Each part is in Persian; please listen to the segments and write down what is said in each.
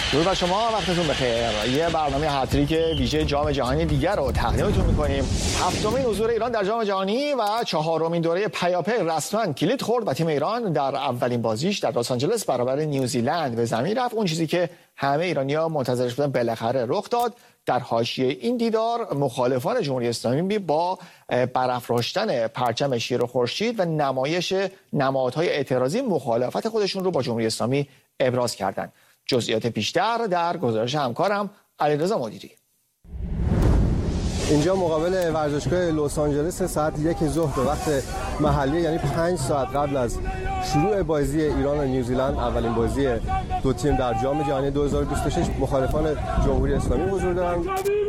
درود بر شما، وقتتون بخیر. یه برنامه هتریک ویژه جام جهانی دیگر رو تقدیمتون می‌کنیم. هفتمین حضور ایران در جام جهانی و چهارمین دوره پیاپی رسما کلید خورد و تیم ایران در اولین بازیش در لس آنجلس برابر نیوزیلند به زمین رفت. اون چیزی که همه ایرانی‌ها منتظرش بودن بالاخره رخ داد. در حاشیه این دیدار مخالفان جمهوری اسلامی با برافراشتن پرچم شیر و خورشید و نمایش نمادهای اعتراضی مخالفت خودشون رو با جمهوری اسلامی ابراز کردند. جزئیات بیشتر در گزارش همکارم علیرضا مدیری. اینجا مقابل ورزشگاه لس آنجلس ساعت 1 ظهر به وقت محلی، یعنی 5 ساعت قبل از شروع بازی ایران و نیوزیلند، اولین بازی دو تیم در جام جهانی 2026، مخالفان جمهوری اسلامی حضور دارند.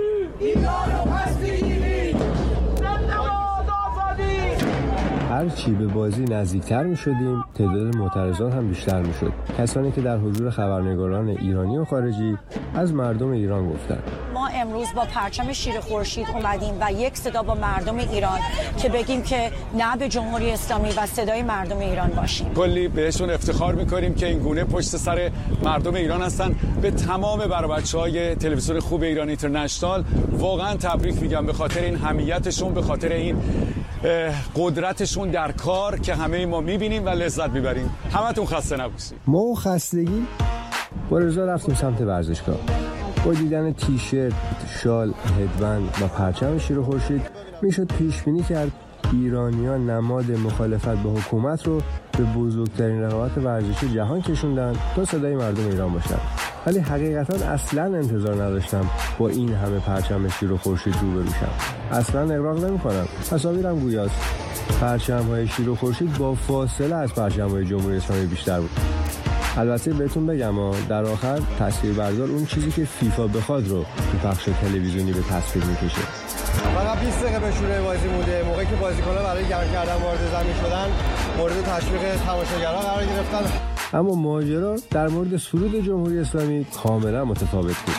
هرچی به بازی نزدیکتر می شدیم تعداد معترضان هم بیشتر می شد. کسانی که در حضور خبرنگاران ایرانی و خارجی از مردم ایران گفتند ما امروز با پرچم شیر خورشید اومدیم و یک صدا با مردم ایران که بگیم که نه به جمهوری اسلامی و صدای مردم ایران باشیم. کلی بهشون افتخار میکنیم که این گونه پشت سر مردم ایران هستن. به تمام بچه‌های تلویزیون خوب ایران اینترنشنال واقعا تبریک میگم به خاطر این حمیتشون، به خاطر این قدرتشون در کار که همه ما میبینیم و لذت میبریم. همتون خسته نباشید. ما خستگی با رضا رفتیم سمت ورزشگاه. با دیدن تیشرت، شال، هدبند و پرچم شیر و خورشید میشد پیش بینی کرد ایرانیان نماد مخالفت با حکومت رو به بزرگترین رقابت ورزشی جهان کشوندن تا صدای مردم ایران باشن. ولی حقیقتا اصلا انتظار نداشتم با این همه پرچم شیر و خورشید روبرو شم. اصلا اغراق نمی‌کنم. تصاویرم گویاست. پرچم‌های شیر و خورشید با فاصله از پرچم‌های جمهوری اسلامی بیشتر بود. البته بهتون بگم در آخر تصویربردار اون چیزی که فیفا بخواد رو تو پخش تلویزیونی به تصویر میکشه. فقط 20 دقیقه به شروع بازی مونده. موقعی که بازیکن‌ها برای گرم کردن وارد زمین شدن، مورد تشویق تماشاگران قرار گرفتن. اما ماجرا در مورد صعود جمهوری اسلامی کاملا متفاوت بود.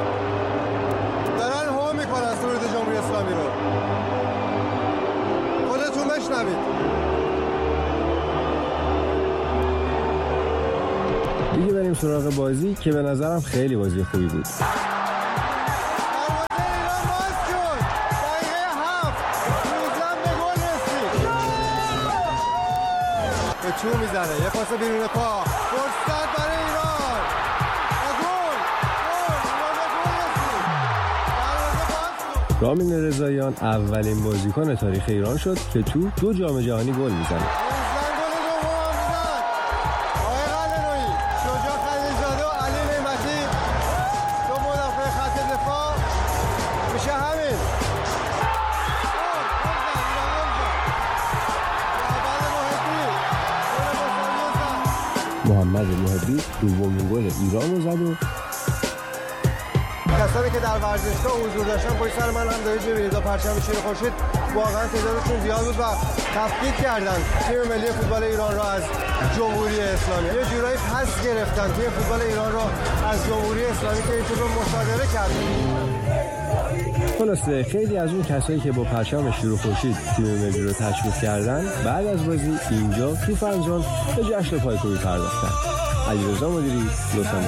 دارن هو میکنن صعود جمهوری اسلامی رو. خودتون بشنوید. دیگه بریم سراغ بازی که به نظرم خیلی بازی خوبی بود. چو میزنه، یه پاس بیرون پا، فرصت برای ایران و گل. رامین رضاییان اولین بازیکن تاریخ ایران شد که تو 2 جام جهانی گل میزنه. محمد محبی دومین گل ایران رو زد و کسانی که در ورزشگاه حضور داشتن پشت سر من هم دارید ببینید با پرچم شیر خورشید واقعا تعدادشون زیاد بود و تفکیک کردن تیم ملی فوتبال ایران را از جمهوری اسلامی. یه جورایی پس گرفتن تیم فوتبال ایران را از جمهوری اسلامی که این تیم رو مصادره کرد. خلاصه خیلی از اون کسایی که با پرچم شیر و خورشید تیم ملی رو تشویق کردن بعد از بازی اینجا تو فنجان به جشن پایکوبی پرداختن. علیرضا مدیری، لس آنجلس.